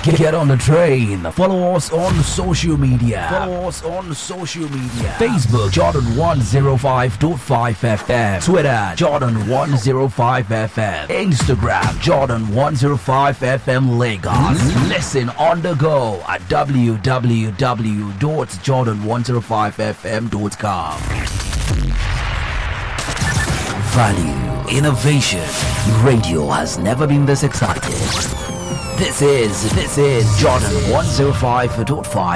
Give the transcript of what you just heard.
Get on the train. Follow us on social media. Facebook Jordan 105.5 FM. Twitter Jordan 105 FM. Instagram Jordan 105 FM Lagos. Listen on the go at www.jordan105fm.com. Value, innovation. Radio has never been this exciting. This is Jordan 105.5